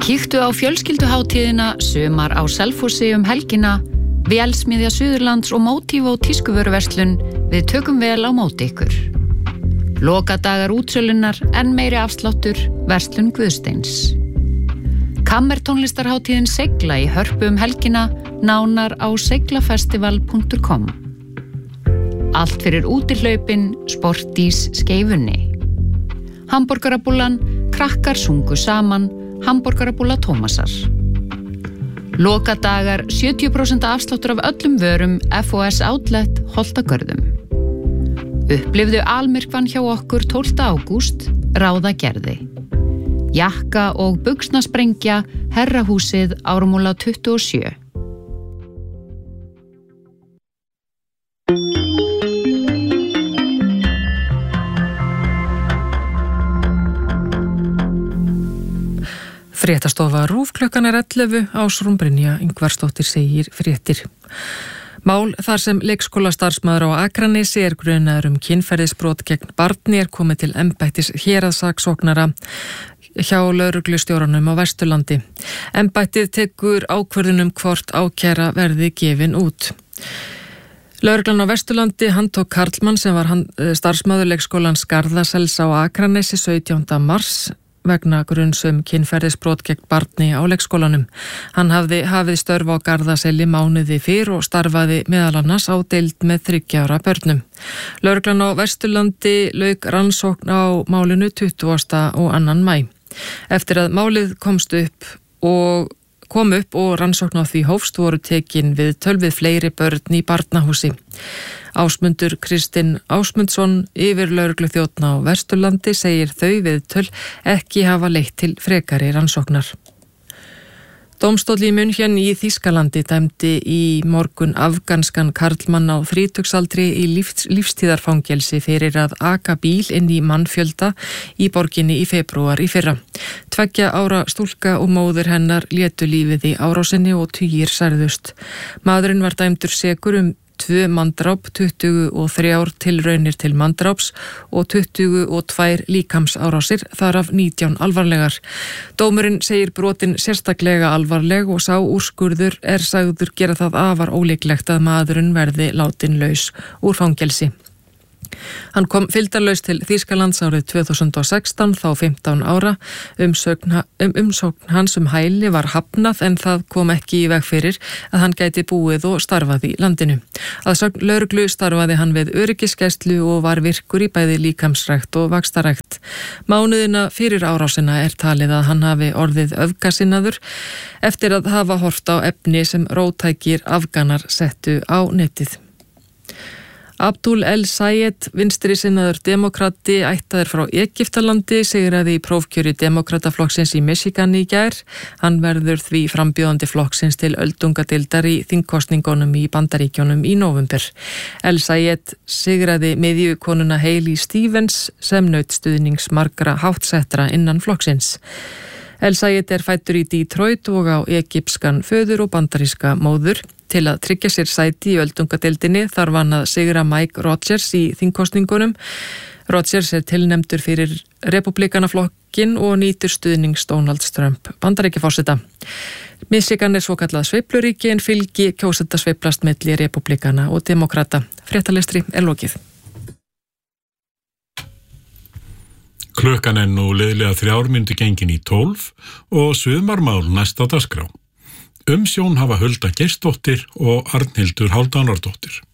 Kíktu á fjölskylduhátíðina Sumar á Selfossi helgina, Vélsmiðja Suðurlands og Motivo tískuvöruverslun, við tökum vel á móti ykkur. Lokadagar útsölunar, enn meiri afsláttur, verslun Guðsteins. Kammertónlistarhátíðin Segla í Hörpu helgina, nánar á seglafestival.com. Allt fyrir útihlaupin, sportís skeifunni. Hamborgarabúllan, krakkar sungu saman, hamborgarabúlla Tómasar. Lokadagar 70% afsláttur af öllum vörum FOS Outlet Holtagörðum. Upplifðu almyrkvann hjá okkur 12. ágúst, Ráðagerði. Jakka- og buxnasprengja, Herrahúsið, Ármúla 27. Fréttastofa RÚV klukkan 11, Ásrún Brynja Ingvarsdóttir segir fréttir. Mál þar sem leikskólastarfsmaður á Akranesi grunaður kynferðisbrot gegn barni komið til embættis héraðssaksóknara hjá lögreglustjóranum á Vesturlandi. Embættið tekur ákvörðun hvort ákæra verði gefin út. Lögreglan á Vesturlandi handtók karlmann sem var starfsmaður leikskólans Garðasels á Akranesi 17. mars vegna grunsum kynferðisbrot gegn barni á leikskólanum. Hann hafði hafið störf á Garðaseli mánuði fyrr og starfaði meðal annars á deild með 3 ára börnum. Lögreglan á Vesturlandi lauk rannsókn á málinu 20. og 2. maí. Eftir að málið kom upp og rannsókn á því hófst voru tekin við tölvið fleiri börn í barnahúsi. Ásmundur Kristinn Ásmundsson, yfirlögregluþjónn á Vesturlandi, segir þau viðtöl ekki hafa leitt til frekari rannsóknar. Dómstóll í München í Þýskalandi dæmdi í morgun afganskan karlmann á 30-aldri í lífstíðarfangelsi fyrir að aka bíl inn í mannfjölda í borginni í febrúar í fyrra. 2 ára stúlka og móðir hennar létu lífið í árásinni og tugir særðust. Maðurinn var dæmdur sekur 2 manndráp, 23 tilraunir til manndráps og 22 líkamsárásir, þar af 19 alvarlegar. Dómurinn segir brotin sérstaklega alvarleg og sá úrskurður sagður gera það afar ólíklegt að maðurinn verði látin laus úr fangelsi. Hann kom fylgdarlaus til Þýskalands árið 2016, þá 15 ára. Umsókn hans hæli var hafnað en það kom ekki í veg fyrir að hann gæti búið og starfað í landinu. Að sögn lögreglu starfaði hann við öryggisgæslu og var virkur í bæði líkamsrækt og vaxtarækt. Mánuðina fyrir árásina talið að hann hafi orðið öfgasinnaður eftir að hafa horft á efni sem róttækir Afganar settu á netið. Abdul El-Sayed, vinstrisinnaður demokrati ættaður frá Egyptalandi, sigraði í prófkjöri demokrataflokksins í Michigan í gær. Hann verður því frambjóðandi flokksins til öldungadeildar í þingkosningunum í Bandaríkjunum í nóvember. El-Sayed sigraði miðjukonuna Hailey Stevens sem naut stuðnings margra háttsettra innan flokksins. El-Sayed fæddur í Detroit og á egypskan föður og bandaríska móður. Til að tryggja sér sæti í öldungadeildinni þarf hann að sigra Mike Rogers í þingkosningunum. Rogers tilnefndur fyrir Republikanaflokkin og nýtur stuðnings Donald Trump Bandaríkjaforseta. Michigan svokallað sveifluríki en fylgi kjósenda sveiflast milli Republikana og demokrata. Fréttalestri lokið. Klukkan nú liðlega 3 mínútur gengin í 12 og sumarmál næst á dagskrá. Umsjón hafa Hulda Geirsdóttir og Arnhildur Hálfdánardóttir.